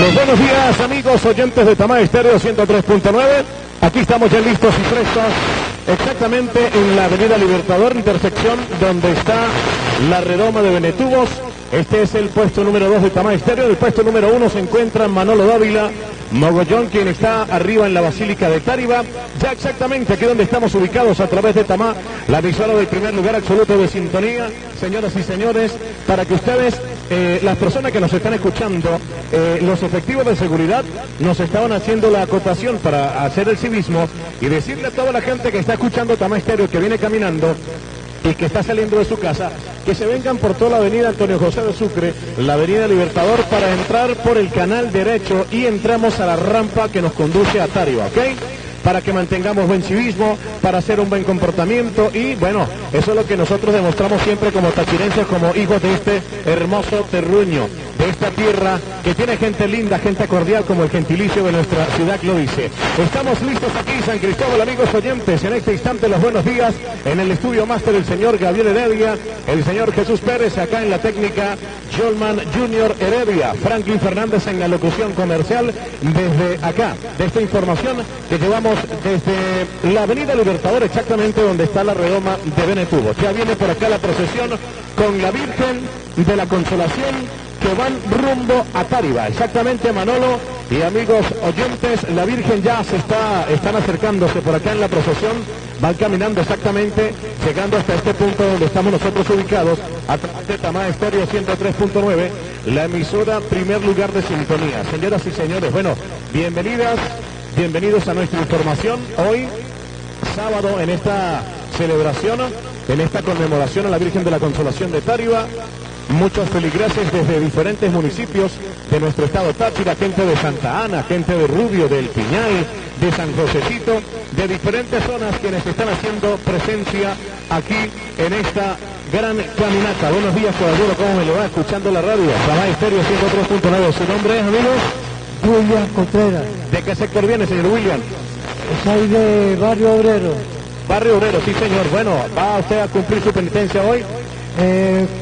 Los buenos días, amigos oyentes de Tamá Estéreo 103.9. Aquí estamos ya listos y frescos, exactamente en la Avenida Libertador, intersección donde está la redoma de Benetubos. Este es el puesto número 2 de Tamá Estéreo. En el puesto número 1 se encuentra Manolo Dávila Mogollón, quien está arriba en la Basílica de Táriba. Ya exactamente aquí donde estamos ubicados a través de Tamá, la emisora del primer lugar absoluto de sintonía. Señoras y señores, para que ustedes, las personas que nos están escuchando, los efectivos de seguridad nos estaban haciendo la acotación para hacer el civismo y decirle a toda la gente que está escuchando Tamá Estéreo, que viene caminando y que está saliendo de su casa, que se vengan por toda la avenida Antonio José de Sucre, la avenida Libertador, para entrar por el canal derecho y entramos a la rampa que nos conduce a Táriba, ¿ok? Para que mantengamos buen civismo, para hacer un buen comportamiento y bueno, eso es lo que nosotros demostramos siempre como tachirenses, como hijos de este hermoso terruño, de esta tierra que tiene gente linda, gente cordial, como el gentilicio de nuestra ciudad lo dice. Estamos listos aquí, San Cristóbal, amigos oyentes, en este instante los buenos días, en el estudio máster el señor Gabriel Heredia, el señor Jesús Pérez, acá en la técnica Jolman Junior Heredia, Franklin Fernández en la locución comercial, desde acá, de esta información que llevamos desde la avenida Libertador, exactamente donde está la redoma de Benetubos. Ya viene por acá la procesión con la Virgen de la Consolación, que van rumbo a Táriba, exactamente, Manolo y amigos oyentes. La Virgen ya están acercándose por acá en la procesión, van caminando exactamente, llegando hasta este punto donde estamos nosotros ubicados, a través de Tamá Estéreo 103.9, la emisora primer lugar de sintonía. Señoras y señores, bueno, bienvenidos a nuestra información, hoy, sábado, en esta celebración, en esta conmemoración a la Virgen de la Consolación de Táriba. Muchos feligreses desde diferentes municipios de nuestro estado Táchira, gente de Santa Ana, gente de Rubio, del Piñal, de San Josecito, de diferentes zonas quienes están haciendo presencia aquí en esta gran caminata. Buenos días, caballero, ¿cómo me lo va? Escuchando la radio, Tamá Estéreo 103.9. ¿Su nombre es, amigos? William Contreras. ¿De qué sector viene, señor William? Soy de Barrio Obrero. Barrio Obrero, sí, señor. Bueno, ¿va usted a cumplir su penitencia hoy?